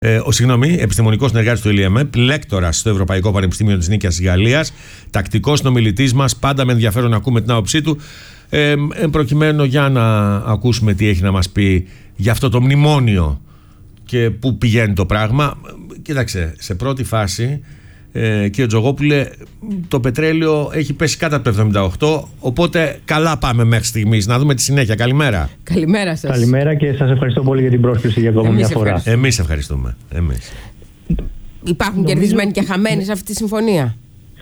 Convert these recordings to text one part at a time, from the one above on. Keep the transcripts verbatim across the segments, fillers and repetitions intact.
Ε, ο συγγνώμη, επιστημονικός συνεργάτης του ΕΛΙΕΜΕΠ, λέκτορας στο Ευρωπαϊκό Πανεπιστήμιο της Νίκαιας της Γαλλίας, τακτικός συνομιλητής μας, πάντα με ενδιαφέρον να ακούμε την άποψή του. Ε, ε, προκειμένου για να ακούσουμε τι έχει να μας πει για αυτό το μνημόνιο και πού πηγαίνει το πράγμα. Κοίταξε, σε πρώτη φάση, ε, κύριε Τζογόπουλε, το πετρέλαιο έχει πέσει κάτω από το εβδομήντα οκτώ, οπότε καλά πάμε μέχρι στιγμής. Να δούμε τη συνέχεια. Καλημέρα. Καλημέρα σας. Καλημέρα και σας ευχαριστώ πολύ για την πρόσκληση για ακόμα μια φορά. Εμείς ευχαριστούμε. Εμείς. Υπάρχουν Νομίζω... κερδισμένοι και χαμένοι σε αυτή τη συμφωνία.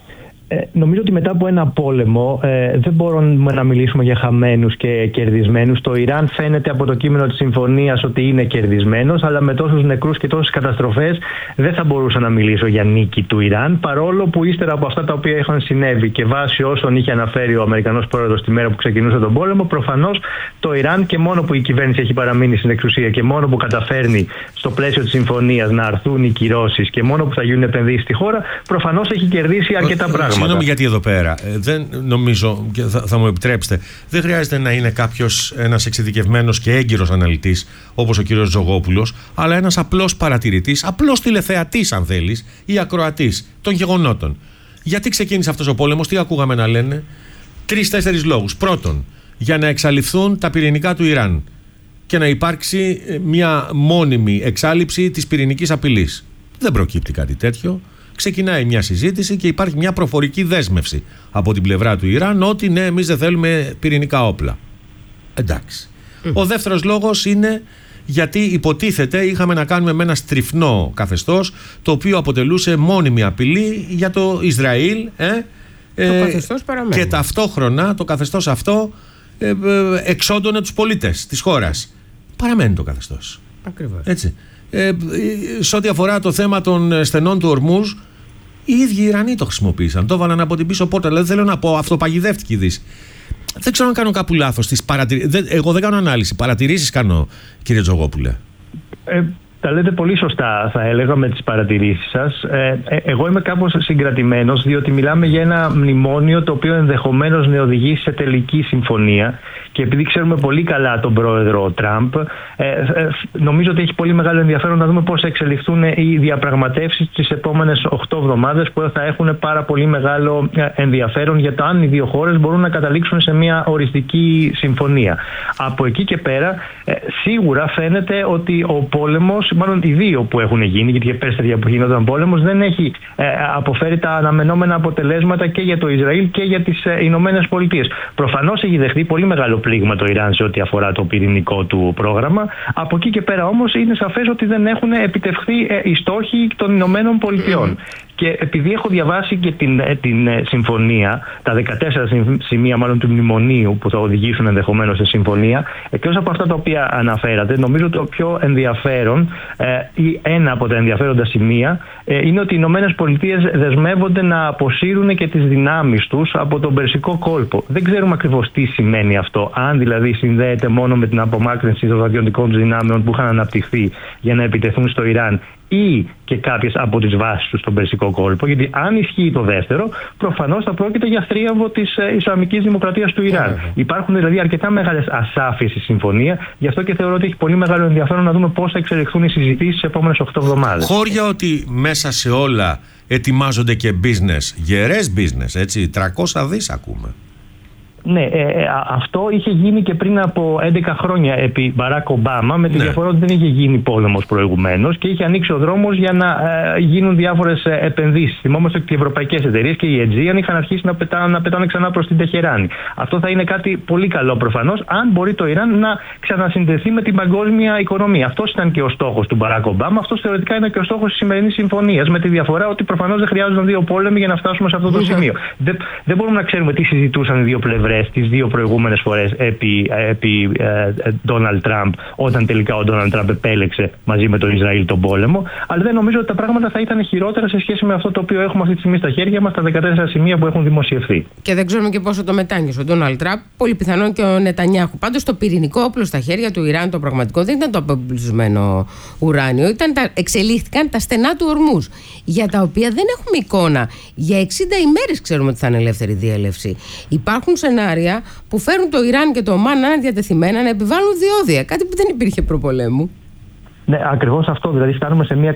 Ε, νομίζω ότι μετά από ένα πόλεμο ε, δεν μπορούμε να μιλήσουμε για χαμένους και κερδισμένους. Το Ιράν φαίνεται από το κείμενο της συμφωνίας ότι είναι κερδισμένος, αλλά με τόσους νεκρούς και τόσες καταστροφές δεν θα μπορούσα να μιλήσω για νίκη του Ιράν, παρόλο που ύστερα από αυτά τα οποία είχαν συνέβη και βάσει όσων είχε αναφέρει ο Αμερικανός πρόεδρος τη μέρα που ξεκινούσε τον πόλεμο, προφανώς το Ιράν, και μόνο που η κυβέρνηση έχει παραμείνει στην εξουσία και μόνο που καταφέρνει στο πλαίσιο της συμφωνίας να αρθούν οι κυρώσεις και μόνο που θα γίνουν επενδύσεις στη χώρα, προφανώς έχει κερδίσει αρκετά πράγματα. Συγγνώμη, γιατί εδώ πέρα ε, δεν νομίζω, και θα, θα μου επιτρέψετε, δεν χρειάζεται να είναι κάποιος ένας εξειδικευμένος και έγκυρος αναλυτής όπως ο κύριος Τζογόπουλος, αλλά ένας απλός παρατηρητής, απλός τηλεθεατής αν θέλεις, ή ακροατής των γεγονότων. Γιατί ξεκίνησε αυτός ο πόλεμος, τι ακούγαμε να λένε? Τρεις-τέσσερις λόγους. Πρώτον, για να εξαλειφθούν τα πυρηνικά του Ιράν και να υπάρξει μια μόνιμη εξάλειψη της πυρηνικής απειλής. Δεν προκύπτει κάτι τέτοιο. Ξεκινάει μια συζήτηση και υπάρχει μια προφορική δέσμευση από την πλευρά του Ιράν ότι ναι, εμείς δεν θέλουμε πυρηνικά όπλα. Εντάξει. Mm. Ο δεύτερος λόγος είναι γιατί υποτίθεται είχαμε να κάνουμε με ένα στριφνό καθεστώς το οποίο αποτελούσε μόνιμη απειλή για το Ισραήλ. Ε, το ε, καθεστώς παραμένει. Και ταυτόχρονα το καθεστώς αυτό ε, ε, εξόντωνε τους πολίτες της χώρας. Παραμένει το καθεστώς. Ακριβώς. Έτσι. Ε, σε ό,τι αφορά το θέμα των στενών του Ορμούζ, οι ίδιοι οι Ιρανοί το χρησιμοποίησαν. Το έβαλαν από την πίσω πόρτα. Δηλαδή θέλω να πω, αυτοπαγιδεύτηκε η Δύση. Δεν ξέρω αν κάνω κάπου λάθος. Παρατηρ... Εγώ δεν κάνω ανάλυση. Παρατηρήσεις κάνω, κύριε Τζογόπουλε. Ε, τα λέτε πολύ σωστά, θα έλεγα, με τις παρατηρήσεις σας. Ε, ε, εγώ είμαι κάπως συγκρατημένος, διότι μιλάμε για ένα μνημόνιο το οποίο ενδεχομένως να οδηγήσει σε τελική συμφωνία. Και επειδή ξέρουμε πολύ καλά τον πρόεδρο Τραμπ, ε, ε, νομίζω ότι έχει πολύ μεγάλο ενδιαφέρον να δούμε πώς θα εξελιχθούν οι διαπραγματεύσεις τις επόμενες οκτώ εβδομάδες, που θα έχουν πάρα πολύ μεγάλο ενδιαφέρον για το αν οι δύο χώρες μπορούν να καταλήξουν σε μια οριστική συμφωνία. Από εκεί και πέρα, ε, σίγουρα φαίνεται ότι ο πόλεμος, μάλλον οι δύο που έχουν γίνει, γιατί και πέρσι που γινόταν πόλεμος, δεν έχει ε, αποφέρει τα αναμενόμενα αποτελέσματα και για το Ισραήλ και για τις ε, Ηνωμένες Πολιτείες. Προφανώς έχει δεχτεί πολύ μεγάλο πλήγμα το Ιράν σε ό,τι αφορά το πυρηνικό του πρόγραμμα. Από εκεί και πέρα όμως είναι σαφές ότι δεν έχουν επιτευχθεί οι στόχοι των Ηνωμένων Πολιτειών. Και επειδή έχω διαβάσει και την, την συμφωνία, τα δεκατέσσερα σημεία μάλλον του μνημονίου που θα οδηγήσουν ενδεχομένως σε συμφωνία, εκτός από αυτά τα οποία αναφέρατε, νομίζω το πιο ενδιαφέρον ε, ή ένα από τα ενδιαφέροντα σημεία ε, είναι ότι οι Ηνωμένες Πολιτείες δεσμεύονται να αποσύρουν και τις δυνάμεις τους από τον Περσικό κόλπο. Δεν ξέρουμε ακριβώς τι σημαίνει αυτό, αν δηλαδή συνδέεται μόνο με την απομάκρυνση των ραδιοντικών δυνάμεων που είχαν αναπτυχθεί για να επιτεθούν στο Ιράν, ή και κάποιες από τις βάσεις του στον Περσικό κόλπο, γιατί αν ισχύει το δεύτερο, προφανώς θα πρόκειται για θρίαμβο της ε, Ισλαμικής Δημοκρατίας του Ιράν. Yeah. Υπάρχουν δηλαδή αρκετά μεγάλες ασάφειες στη συμφωνία, γι' αυτό και θεωρώ ότι έχει πολύ μεγάλο ενδιαφέρον να δούμε πώς θα εξελιχθούν οι συζητήσεις τις επόμενες οκτώ εβδομάδες. Χώρια ότι μέσα σε όλα ετοιμάζονται και business, γερές business, έτσι, τριακόσια δις ακούμε. Ναι, ε, ε, αυτό είχε γίνει και πριν από έντεκα χρόνια επί Μπαράκ Ομπάμα, με τη ναι. διαφορά ότι δεν είχε γίνει πόλεμος προηγουμένως και είχε ανοίξει ο δρόμος για να ε, γίνουν διάφορες ε, επενδύσεις. Θυμόμαστε ότι οι ευρωπαϊκές εταιρείες και οι Aegean είχαν αρχίσει να πετάνε, να πετάνε ξανά προς την Τεχεράνη. Αυτό θα είναι κάτι πολύ καλό προφανώς, αν μπορεί το Ιράν να ξανασυνδεθεί με την παγκόσμια οικονομία. Αυτός ήταν και ο στόχος του Μπαράκ Ομπάμα, αυτός θεωρητικά είναι και ο στόχος της σημερινής συμφωνίας, με τη διαφορά ότι προφανώς δεν χρειάζονταν δύο πόλεμοι για να φτάσουμε σε αυτό το σημείο. δεν, δεν μπορούμε να ξέρουμε τι συζητούσαν οι δύο πλευρές τις δύο προηγούμενες φορές επί, επί Ντόναλντ Τραμπ, όταν τελικά ο Ντόναλντ Τραμπ επέλεξε μαζί με το Ισραήλ τον πόλεμο. Αλλά δεν νομίζω ότι τα πράγματα θα ήταν χειρότερα σε σχέση με αυτό το οποίο έχουμε αυτή τη στιγμή στα χέρια μας, τα δεκατέσσερα σημεία που έχουν δημοσιευθεί. Και δεν ξέρουμε και πόσο το μετάνιωσε ο Ντόναλντ Τραμπ, πολύ πιθανόν και ο Νετανιάχου. Πάντως το πυρηνικό όπλο στα χέρια του Ιράν, το πραγματικό, δεν ήταν το απεμπλουτισμένο ουράνιο, ήταν τα, εξελίχθηκαν τα στενά του Ορμούζ, για τα οποία δεν έχουμε εικόνα. Για εξήντα ημέρες ξέρουμε ότι θα είναι ελεύθερη διέλευση. Υπάρχουν σενάρια που φέρουν το Ιράν και το Ομάν να είναι διατεθειμένα να επιβάλλουν διόδια, κάτι που δεν υπήρχε προπολέμου. Ναι, ακριβώς αυτό. Δηλαδή, φτάνουμε σε μια